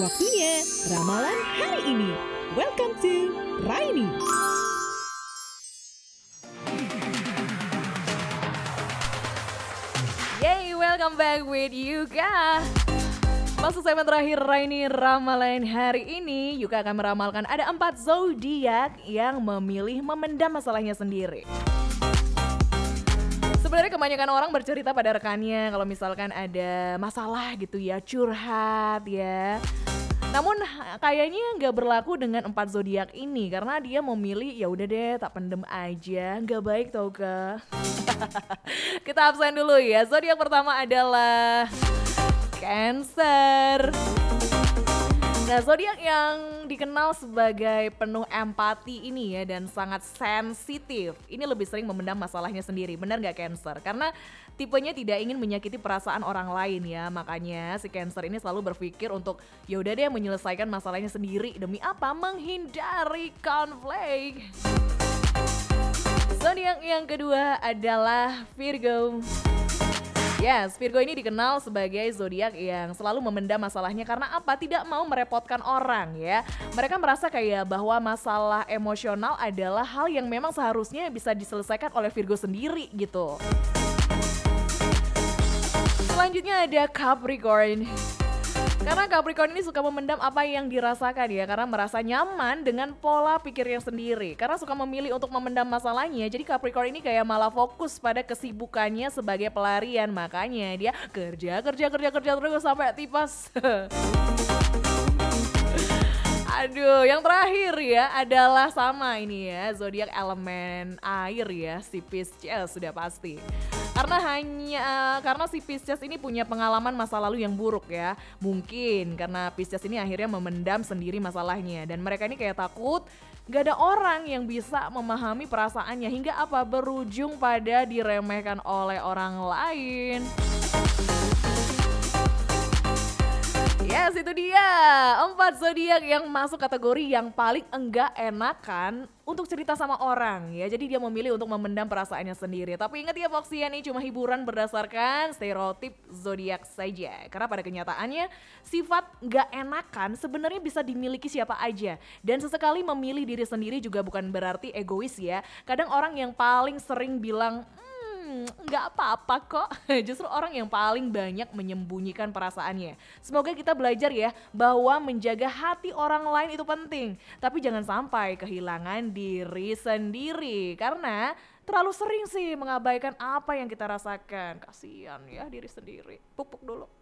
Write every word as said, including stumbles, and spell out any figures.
Waktunya ramalan hari ini. Welcome to Raini. Yay, welcome back with Yuka. Masuk segmen terakhir Raini Ramalan hari ini. Yuka akan meramalkan ada empat zodiak yang memilih memendam masalahnya sendiri. Sebenarnya kebanyakan orang bercerita pada rekannya kalau misalkan ada masalah gitu ya, curhat ya. Namun kayaknya nggak berlaku dengan empat zodiak ini karena dia memilih ya udah deh tak pendem aja, nggak baik tau ke. Kita absen dulu ya. Zodiak pertama adalah Cancer. Nah, zodiak yang dikenal sebagai penuh empati ini ya dan sangat sensitif. Ini lebih sering memendam masalahnya sendiri. Benar nggak Cancer? Karena tipenya tidak ingin menyakiti perasaan orang lain ya. Makanya si Cancer ini selalu berpikir untuk ya udah deh menyelesaikan masalahnya sendiri. Demi apa? Menghindari konflik. Zodiak yang kedua adalah Virgo. Yes, Virgo ini dikenal sebagai zodiak yang selalu memendam masalahnya karena apa? Tidak mau merepotkan orang ya. Mereka merasa kayak bahwa masalah emosional adalah hal yang memang seharusnya bisa diselesaikan oleh Virgo sendiri gitu. Selanjutnya ada Capricorn. Karena Capricorn ini suka memendam apa yang dirasakan ya, karena merasa nyaman dengan pola pikirnya sendiri. Karena suka memilih untuk memendam masalahnya, jadi Capricorn ini kayak malah fokus pada kesibukannya sebagai pelarian. Makanya dia kerja, kerja, kerja, kerja terus sampai tipes. Aduh, yang terakhir ya adalah sama ini ya, zodiak elemen air ya, si Pisces sudah pasti. Karena hanya karena si Pisces ini punya pengalaman masa lalu yang buruk ya. Mungkin karena Pisces ini akhirnya memendam sendiri masalahnya dan mereka ini kayak takut gak ada orang yang bisa memahami perasaannya hingga apa berujung pada diremehkan oleh orang lain. Yes, itu dia empat zodiak yang masuk kategori yang paling enggak enakan untuk cerita sama orang ya. Jadi dia memilih untuk memendam perasaannya sendiri. Tapi ingat ya Foxy, ini cuma hiburan berdasarkan stereotip zodiak saja. Karena pada kenyataannya sifat enggak enakan sebenarnya bisa dimiliki siapa aja. Dan sesekali memilih diri sendiri juga bukan berarti egois ya. Kadang orang yang paling sering bilang Hmm, nggak apa-apa kok. Justru orang yang paling banyak menyembunyikan perasaannya. Semoga kita belajar ya bahwa menjaga hati orang lain itu penting. Tapi jangan sampai kehilangan diri sendiri. Karena terlalu sering sih mengabaikan apa yang kita rasakan. Kasian ya diri sendiri. Pupuk dulu.